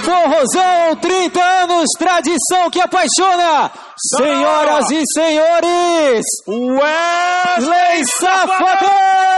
Forrozão, 30 anos, tradição que apaixona. Senhoras e senhores, Wesley Safadão!